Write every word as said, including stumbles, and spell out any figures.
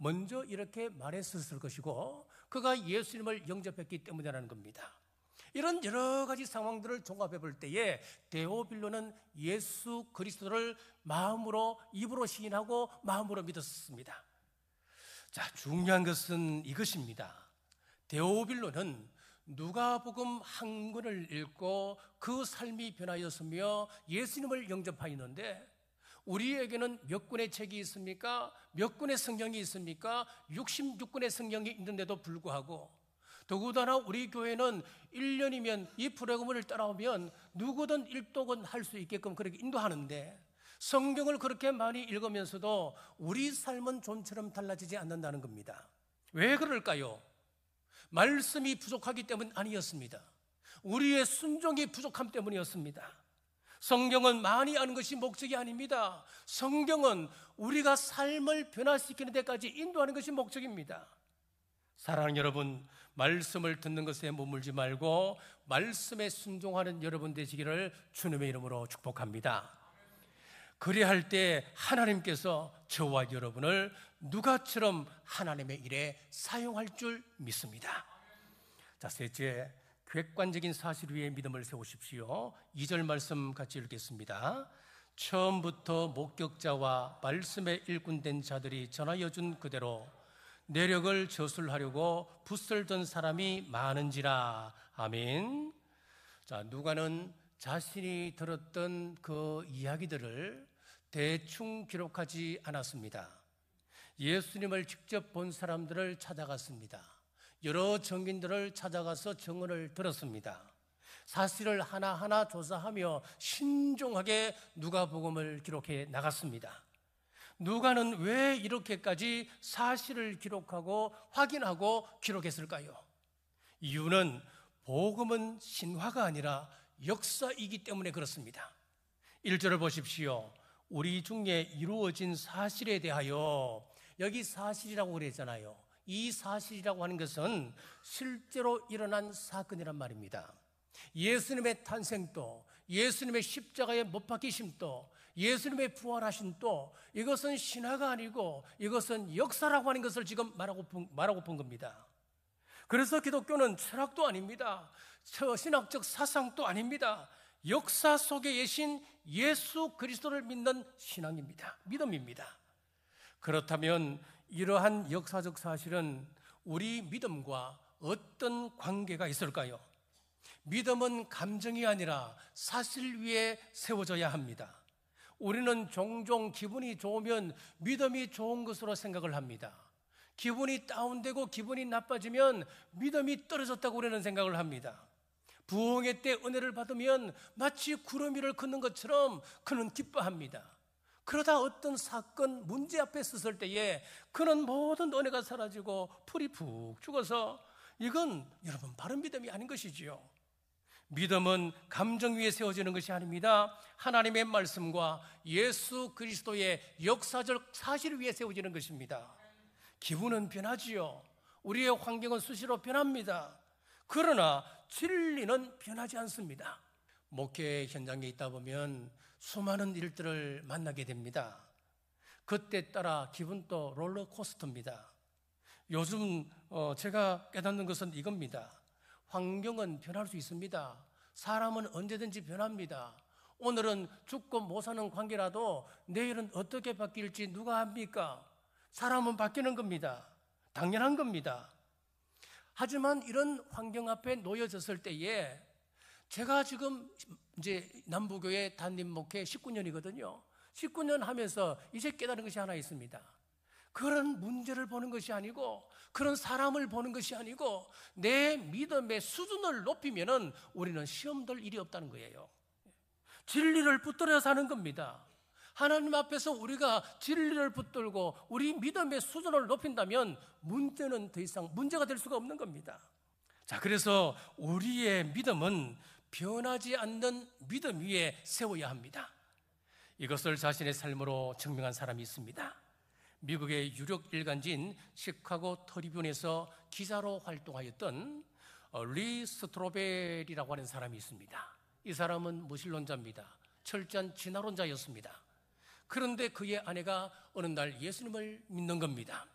먼저 이렇게 말했었을 것이고 그가 예수님을 영접했기 때문이라는 겁니다. 이런 여러 가지 상황들을 종합해 볼 때에 데오빌로는 예수 그리스도를 마음으로, 입으로 시인하고 마음으로 믿었습니다. 자, 중요한 것은 이것입니다. 데오빌로는 누가복음 한 권을 읽고 그 삶이 변하였으며 예수님을 영접하였는데, 우리에게는 몇 권의 책이 있습니까? 몇 권의 성경이 있습니까? 육십육 권의 성경이 있는데도 불구하고, 더구나 우리 교회는 일 년이면 이 프로그램을 따라오면 누구든 일독은 할 수 있게끔 그렇게 인도하는데, 성경을 그렇게 많이 읽으면서도 우리 삶은 좀처럼 달라지지 않는다는 겁니다. 왜 그럴까요? 말씀이 부족하기 때문 아니었습니다. 우리의 순종이 부족함 때문이었습니다. 성경은 많이 아는 것이 목적이 아닙니다. 성경은 우리가 삶을 변화시키는 데까지 인도하는 것이 목적입니다. 사랑하는 여러분, 말씀을 듣는 것에 머물지 말고 말씀에 순종하는 여러분 되시기를 주님의 이름으로 축복합니다. 그리할 때 하나님께서 저와 여러분을 누가처럼 하나님의 일에 사용할 줄 믿습니다. 자, 셋째, 객관적인 사실 위에 믿음을 세우십시오. 이 절 말씀 같이 읽겠습니다. 처음부터 목격자와 말씀에 일꾼된 자들이 전하여 준 그대로 내력을 저술하려고 붓을 사람이 많은지라. 아멘. 자, 누가는 자신이 들었던 그 이야기들을 대충 기록하지 않았습니다. 예수님을 직접 본 사람들을 찾아갔습니다. 여러 증인들을 찾아가서 증언을 들었습니다. 사실을 하나하나 조사하며 신중하게 누가복음을 기록해 나갔습니다. 누가는 왜 이렇게까지 사실을 기록하고 확인하고 기록했을까요? 이유는 복음은 신화가 아니라 역사이기 때문에 그렇습니다. 일 절을 보십시오. 우리 중에 이루어진 사실에 대하여, 여기 사실이라고 그랬잖아요. 이 사실이라고 하는 것은 실제로 일어난 사건이란 말입니다. 예수님의 탄생도, 예수님의 십자가에 못 박히심도, 예수님의 부활하심도, 이것은 신화가 아니고 이것은 역사라고 하는 것을 지금 말하고, 말하고 본 겁니다. 그래서 기독교는 철학도 아닙니다. 신학적 사상도 아닙니다. 역사 속에 계신 예수 그리스도를 믿는 신앙입니다. 믿음입니다. 그렇다면 이러한 역사적 사실은 우리 믿음과 어떤 관계가 있을까요? 믿음은 감정이 아니라 사실 위에 세워져야 합니다. 우리는 종종 기분이 좋으면 믿음이 좋은 것으로 생각을 합니다. 기분이 다운되고 기분이 나빠지면 믿음이 떨어졌다고 우리는 생각을 합니다. 부흥회 때 은혜를 받으면 마치 구름 위를 걷는 것처럼 그는 기뻐합니다. 그러다 어떤 사건, 문제 앞에 섰을 때에 그는 모든 은혜가 사라지고 풀이 푹 죽어서, 이건 여러분 바른 믿음이 아닌 것이지요. 믿음은 감정 위에 세워지는 것이 아닙니다. 하나님의 말씀과 예수 그리스도의 역사적 사실 위에 세워지는 것입니다. 기분은 변하지요. 우리의 환경은 수시로 변합니다. 그러나 진리는 변하지 않습니다. 목회 현장에 있다 보면 수많은 일들을 만나게 됩니다. 그때 따라 기분도 롤러코스터입니다. 요즘 제가 깨닫는 것은 이겁니다. 환경은 변할 수 있습니다. 사람은 언제든지 변합니다. 오늘은 죽고 못 사는 관계라도 내일은 어떻게 바뀔지 누가 압니까? 사람은 바뀌는 겁니다. 당연한 겁니다. 하지만 이런 환경 앞에 놓여졌을 때에, 제가 지금 이제 남부교회 담임 목회 십구 년이거든요. 십구 년 하면서 이제 깨달은 것이 하나 있습니다. 그런 문제를 보는 것이 아니고, 그런 사람을 보는 것이 아니고, 내 믿음의 수준을 높이면은 우리는 시험될 일이 없다는 거예요. 진리를 붙들어 사는 겁니다. 하나님 앞에서 우리가 진리를 붙들고 우리 믿음의 수준을 높인다면 문제는 더 이상 문제가 될 수가 없는 겁니다. 자, 그래서 우리의 믿음은 변하지 않는 믿음 위에 세워야 합니다. 이것을 자신의 삶으로 증명한 사람이 있습니다. 미국의 유력 일간지인 시카고 트리뷴에서 기자로 활동하였던 리 스트로벨이라고 하는 사람이 있습니다. 이 사람은 무신론자입니다. 철저한 진화론자였습니다. 그런데 그의 아내가 어느 날 예수님을 믿는 겁니다.